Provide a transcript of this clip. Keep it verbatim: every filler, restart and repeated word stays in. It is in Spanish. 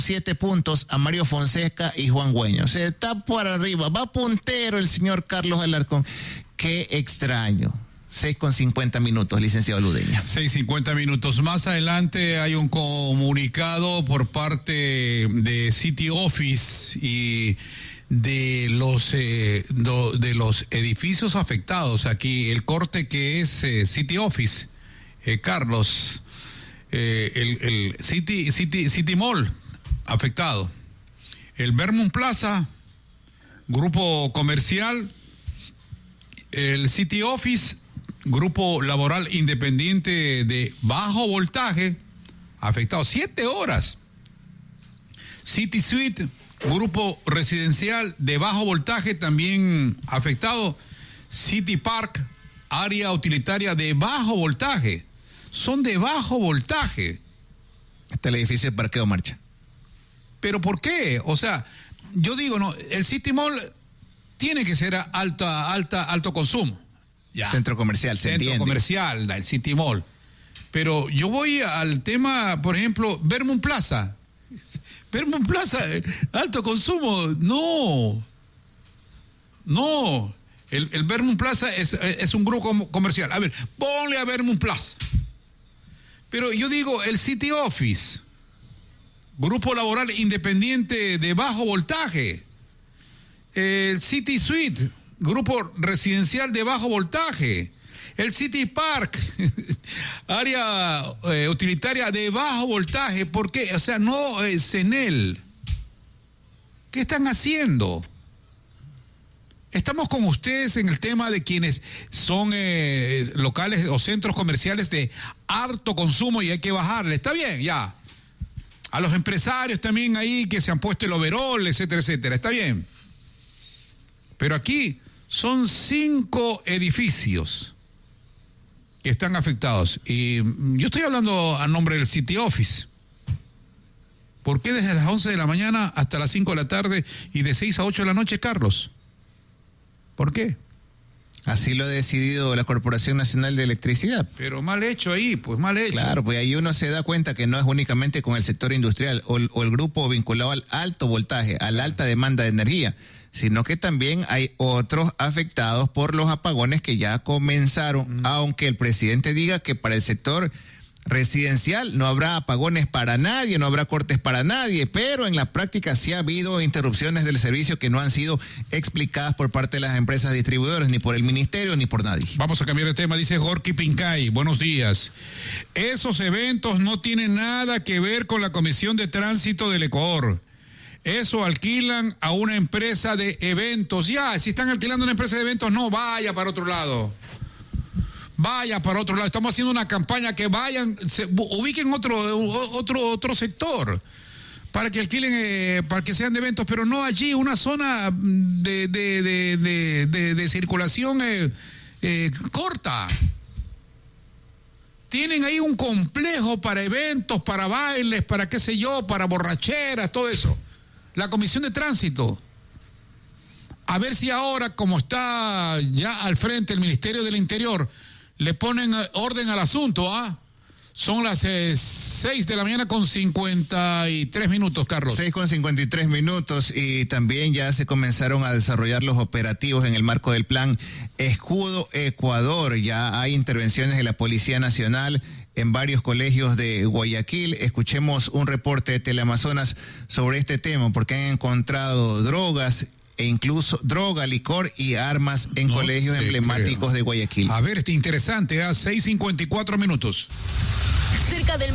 siete puntos a Mario Fonseca y Juan Güeño. O sea, está por arriba, va puntero el señor Carlos Alarcón. Qué extraño. seis con cincuenta minutos, licenciado Ludeña. seis cincuenta minutos. Más adelante hay un comunicado por parte de City Office y de los eh, do, de los edificios afectados. Aquí el corte que es eh, City Office, eh, Carlos, eh, el, el City, City, City Mall afectado. El Vermont Plaza, grupo comercial, el City Office, grupo laboral independiente de bajo voltaje, afectado siete horas. City Suite, grupo residencial de bajo voltaje, también afectado. City Park, área utilitaria de bajo voltaje. Son de bajo voltaje. Este el edificio de parqueo marcha. ¿Pero por qué? O sea, yo digo, no, el City Mall tiene que ser alta, alta, alto consumo. Ya. Centro comercial, se Centro entiende. comercial, el City Mall. Pero yo voy al tema, por ejemplo, Vermont Plaza. Vermont Plaza, alto consumo. No. No. El, el Vermont Plaza es, es un grupo comercial. A ver, ponle a Vermont Plaza. Pero yo digo, el City Office, grupo laboral independiente de bajo voltaje. El City Suite, grupo residencial de bajo voltaje. El City Park, área eh, utilitaria de bajo voltaje. ¿Por qué? O sea, no es CENEL. ¿Qué están haciendo? Estamos con ustedes en el tema de quienes son eh, locales o centros comerciales de alto consumo y hay que bajarle. Está bien, ya. A los empresarios también ahí que se han puesto el overol, etcétera, etcétera. Está bien. Pero aquí son cinco edificios que están afectados. Y yo estoy hablando a nombre del City Office. ¿Por qué desde las once de la mañana hasta las cinco de la tarde y de seis a ocho de la noche, Carlos? ¿Por qué? Así lo ha decidido la Corporación Nacional de Electricidad. Pero mal hecho ahí, pues mal hecho. Claro, pues ahí uno se da cuenta que no es únicamente con el sector industrial o, o el grupo vinculado al alto voltaje, a la alta demanda de energía, sino que también hay otros afectados por los apagones que ya comenzaron, mm. aunque el presidente diga que para el sector residencial no habrá apagones para nadie, no habrá cortes para nadie, pero en la práctica sí ha habido interrupciones del servicio que no han sido explicadas por parte de las empresas distribuidoras, ni por el ministerio, ni por nadie. Vamos a cambiar de tema, dice Jorge Pincay, buenos días. Esos eventos no tienen nada que ver con la Comisión de Tránsito del Ecuador. Eso alquilan a una empresa de eventos. Ya, si están alquilando una empresa de eventos, no, vaya para otro lado. Vaya para otro lado. Estamos haciendo una campaña que vayan, se ubiquen otro, otro, otro sector para que alquilen, eh, para que sean de eventos, pero no allí, una zona de, de, de, de, de, de circulación eh, eh, corta. Tienen ahí un complejo para eventos, para bailes, para qué sé yo, para borracheras, todo eso. La Comisión de Tránsito. A ver si ahora, como está ya al frente el Ministerio del Interior, le ponen orden al asunto, ¿ah? Son las eh, seis de la mañana con cincuenta y tres minutos, Carlos. seis con cincuenta y tres minutos y también ya se comenzaron a desarrollar los operativos en el marco del plan Escudo Ecuador. Ya hay intervenciones de la Policía Nacional en varios colegios de Guayaquil. Escuchemos un reporte de Teleamazonas sobre este tema, porque han encontrado drogas e incluso droga, licor y armas en no colegios emblemáticos creo. de Guayaquil. A ver, este interesante, ¿eh? seis cincuenta y cuatro minutos. Cerca del